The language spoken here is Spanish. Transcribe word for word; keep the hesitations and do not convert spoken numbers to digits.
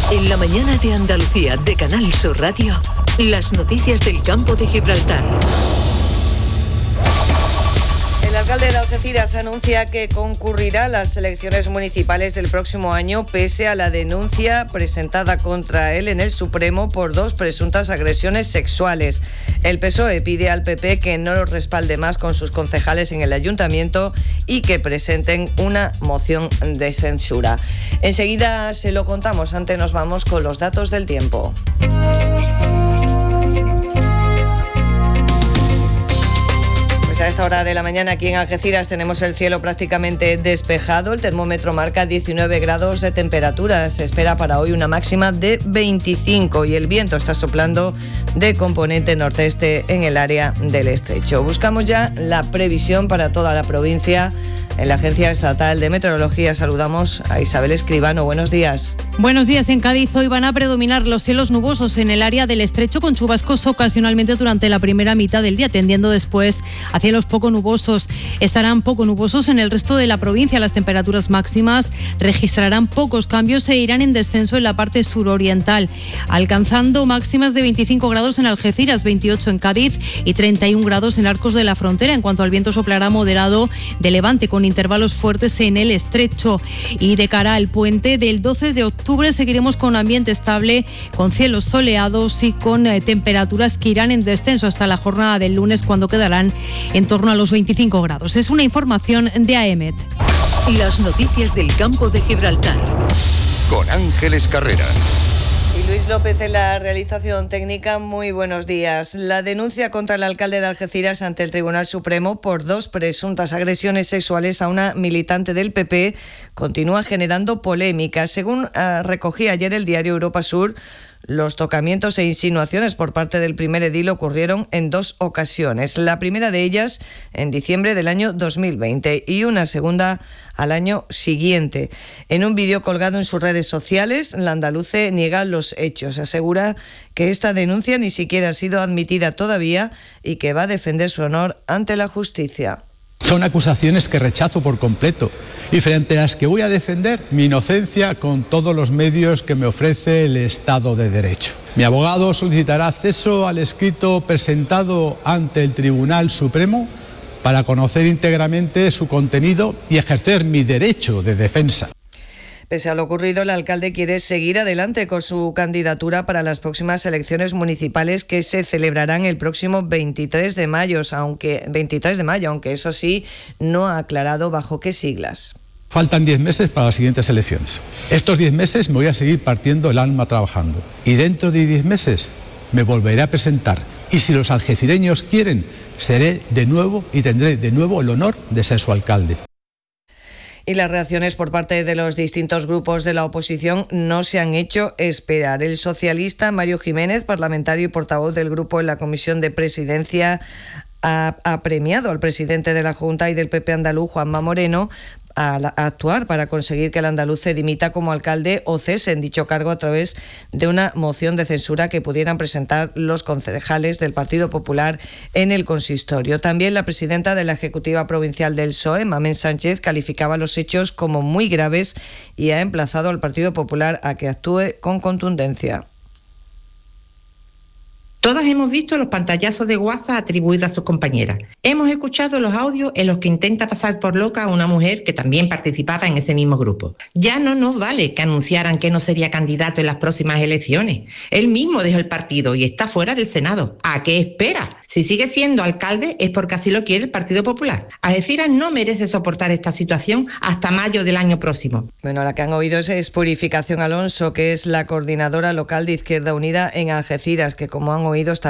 En la mañana de Andalucía de Canal Sur Radio, las noticias del campo de Gibraltar. El alcalde de Algeciras anuncia que concurrirá a las elecciones municipales del próximo año pese a la denuncia presentada contra él en el Supremo por dos presuntas agresiones sexuales. El P S O E pide al P P que no lo respalde más con sus concejales en el ayuntamiento y que presenten una moción de censura. Enseguida se lo contamos, antes nos vamos con los datos del tiempo. A esta hora de la mañana aquí en Algeciras tenemos el cielo prácticamente despejado. El termómetro marca diecinueve grados de temperatura. Se espera para hoy una máxima de veinticinco y el viento está soplando de componente nordeste en el área del estrecho. Buscamos ya la previsión para toda la provincia. En la Agencia Estatal de Meteorología saludamos a Isabel Escribano. Buenos días. Buenos días. En Cádiz hoy van a predominar los cielos nubosos en el área del estrecho con chubascos ocasionalmente durante la primera mitad del día, tendiendo después a cielos poco nubosos. Estarán poco nubosos en el resto de la provincia. Las temperaturas máximas registrarán pocos cambios e irán en descenso en la parte suroriental, alcanzando máximas de veinticinco grados en Algeciras, veintiocho en Cádiz y treinta y un grados en Arcos de la Frontera. En cuanto al viento, soplará moderado de levante con intervalos fuertes en el estrecho. Y de cara al puente del doce de octubre seguiremos con ambiente estable, con cielos soleados y con eh, temperaturas que irán en descenso hasta la jornada del lunes, cuando quedarán en torno a los veinticinco grados. Es una información de A E M E T. Las noticias del campo de Gibraltar. Con Ángeles Carreras. Y Luis López en la realización técnica. Muy buenos días. La denuncia contra el alcalde de Algeciras ante el Tribunal Supremo por dos presuntas agresiones sexuales a una militante del P P continúa generando polémica. Según uh, recogía ayer el diario Europa Sur, los tocamientos e insinuaciones por parte del primer edil ocurrieron en dos ocasiones. La primera de ellas en diciembre del año dos mil veinte y una segunda al año siguiente. En un vídeo colgado en sus redes sociales, la andaluce niega los hechos. Asegura que esta denuncia ni siquiera ha sido admitida todavía y que va a defender su honor ante la justicia. Son acusaciones que rechazo por completo y frente a las que voy a defender mi inocencia con todos los medios que me ofrece el Estado de Derecho. Mi abogado solicitará acceso al escrito presentado ante el Tribunal Supremo para conocer íntegramente su contenido y ejercer mi derecho de defensa. Pese a lo ocurrido, el alcalde quiere seguir adelante con su candidatura para las próximas elecciones municipales que se celebrarán el próximo veintitrés de mayo, aunque veintitrés de mayo, aunque eso sí, no ha aclarado bajo qué siglas. Faltan diez meses para las siguientes elecciones. Estos diez meses me voy a seguir partiendo el alma trabajando y dentro de diez meses me volveré a presentar y si los algecireños quieren, seré de nuevo y tendré de nuevo el honor de ser su alcalde. Y las reacciones por parte de los distintos grupos de la oposición no se han hecho esperar. El socialista Mario Jiménez, parlamentario y portavoz del grupo en la Comisión de Presidencia, ha, ha premiado al presidente de la Junta y del P P andaluz, Juanma Moreno, a, la, a actuar para conseguir que el andaluz se dimita como alcalde o cese en dicho cargo a través de una moción de censura que pudieran presentar los concejales del Partido Popular en el consistorio. También la presidenta de la Ejecutiva Provincial del P S O E, Mamen Sánchez, calificaba los hechos como muy graves y ha emplazado al Partido Popular a que actúe con contundencia. Todas hemos visto los pantallazos de WhatsApp atribuidos a sus compañeras. Hemos escuchado los audios en los que intenta pasar por loca a una mujer que también participaba en ese mismo grupo. Ya no nos vale que anunciaran que no sería candidato en las próximas elecciones. Él mismo dejó el partido y está fuera del Senado. ¿A qué espera? Si sigue siendo alcalde es porque así lo quiere el Partido Popular. Algeciras no merece soportar esta situación hasta mayo del año próximo. Bueno, la que han oído es Purificación Alonso, que es la coordinadora local de Izquierda Unida en Algeciras, que como han oído está